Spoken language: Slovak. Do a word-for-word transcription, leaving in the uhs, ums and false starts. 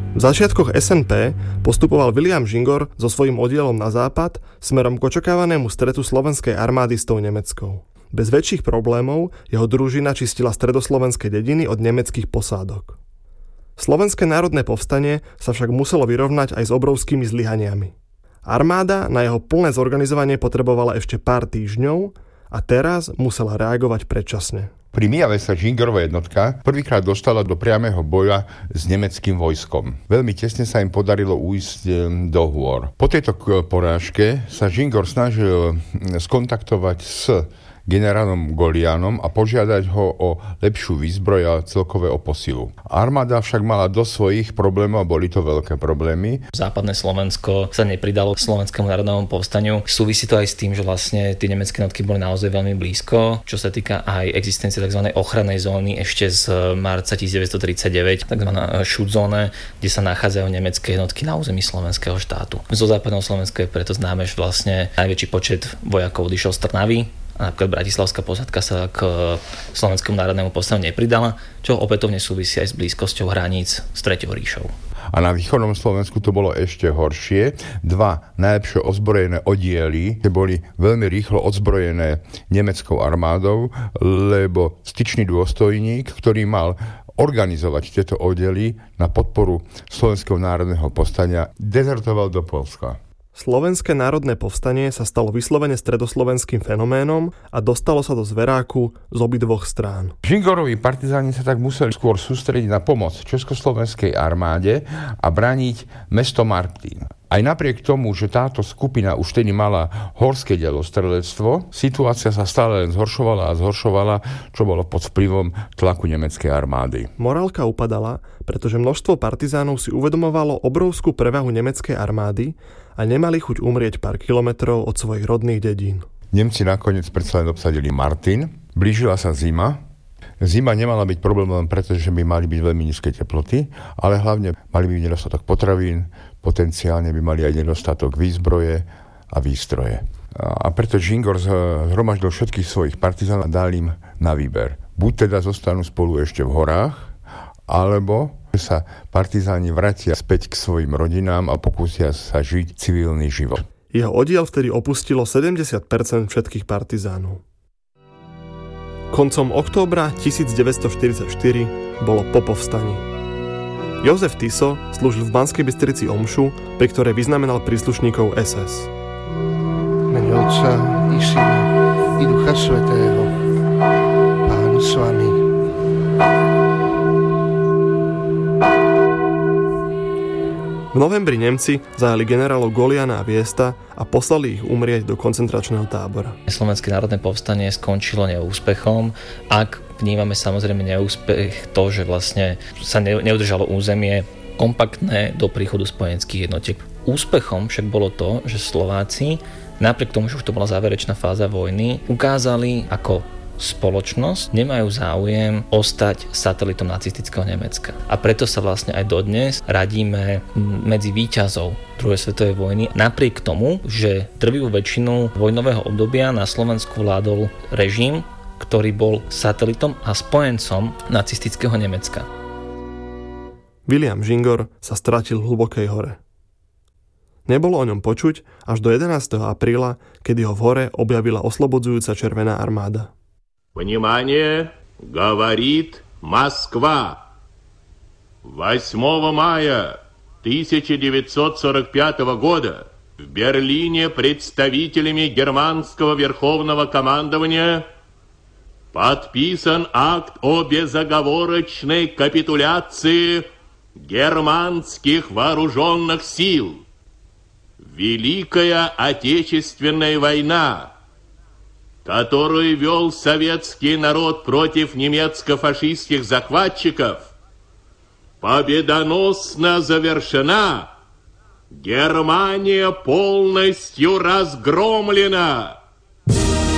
V začiatkoch es en pé postupoval William Žingor so svojím oddielom na západ smerom k očakávanému stretu slovenskej armády s tou nemeckou. Bez väčších problémov jeho družina čistila stredoslovenské dediny od nemeckých posádok. Slovenské národné povstanie sa však muselo vyrovnať aj s obrovskými zlyhaniami. Armáda na jeho plné zorganizovanie potrebovala ešte pár týždňov a teraz musela reagovať predčasne. Pri Myjave sa Žingorova jednotka prvýkrát dostala do priameho boja s nemeckým vojskom. Veľmi tesne sa im podarilo ujsť do hôr. Po tejto porážke sa Žingor snažil skontaktovať s generálom Golianom a požiadať ho o lepšiu výzbroj a celkové o posilu. Armáda však mala dosť svojich problémov a boli to veľké problémy. Západné Slovensko sa nepridalo k Slovenskému národnému povstaniu. Súvisí to aj s tým, že vlastne tie nemecké jednotky boli naozaj veľmi blízko, čo sa týka aj existencie tzv. Ochrannej zóny ešte z marca devätnásťtridsaťdeväť, tzv. Schutzóne, kde sa nachádzajú nemecké jednotky na území slovenského štátu. Zo západného Slovenska je preto známe, že vlastne najväčší počet vojakov odišiel z Trnavy. Napríklad bratislavská posádka sa k Slovenskému národnému povstaniu nepridala, čo opätovne súvisí aj s blízkosťou hraníc s Treťou ríšou. A na východnom Slovensku to bolo ešte horšie. Dva najlepšie ozbrojené oddiely boli veľmi rýchlo odzbrojené nemeckou armádou, lebo styčný dôstojník, ktorý mal organizovať tieto oddiely na podporu Slovenského národného povstania, dezertoval do Poľska. Slovenské národné povstanie sa stalo vyslovene stredoslovenským fenoménom a dostalo sa do zveráku z obidvoch strán. Žingorovi partizáni sa tak museli skôr sústrediť na pomoc československej armáde a brániť mesto Martin. Aj napriek tomu, že táto skupina už tedy mala horské delostrelectvo, situácia sa stále len zhoršovala a zhoršovala, čo bolo pod vplyvom tlaku nemeckej armády. Morálka upadala, pretože množstvo partizánov si uvedomovalo obrovskú prevahu nemeckej armády a nemali chuť umrieť pár kilometrov od svojich rodných dedín. Nemci nakoniec predsa len obsadili Martin, blížila sa zima. Zima nemala byť problémom, pretože by mali byť veľmi nízke teploty, ale hlavne mali by byť nedostatok potravín, potenciálne by mali aj nedostatok výzbroje a výstroje. A preto Žingor zhromaždil všetkých svojich partizánov a dal im na výber. Buď teda zostanú spolu ešte v horách, alebo sa partizáni vrátia späť k svojim rodinám a pokúsia sa žiť civilný život. Jeho oddiel vtedy opustilo sedemdesiat percent všetkých partizánov. Koncom októbra devätnásťstoštyridsaťštyri bolo po povstaní. Jozef Tiso slúžil v Banskej Bystrici omšu, pri ktorej vyznamenal príslušníkov es es. Mene Otca i Syna i Ducha Svätého. Pán s vami. V novembri Nemci zajali generálov Goliana a Viesta a poslali ich umrieť do koncentračného tábora. Slovenské národné povstanie skončilo neúspechom. Ak vnímame samozrejme neúspech to, že vlastne sa neudržalo územie kompaktné do príchodu spojenských jednotiek. Úspechom však bolo to, že Slováci, napriek tomu, že už to bola záverečná fáza vojny, ukázali ako spoločnosť nemajú záujem ostať satelitom nacistického Nemecka. A preto sa vlastne aj dodnes radíme medzi víťazov druhej svetovej vojny. Napriek tomu, že drvivú väčšinu vojnového obdobia na Slovensku vládol režim, ktorý bol satelitom a spojencom nacistického Nemecka. William Žingor sa stratil v hlbokej hore. Nebolo o ňom počuť až do jedenásteho apríla, kedy ho v hore objavila oslobodzujúca Červená armáda. Внимание! Говорит Москва! восьмого мая тысяча девятьсот сорок пятого года в Берлине представителями германского верховного командования подписан акт о безоговорочной капитуляции германских вооруженных сил. Великая Отечественная война, которую вел советский народ против немецко-фашистских захватчиков, победоносно завершена. Германия полностью разгромлена.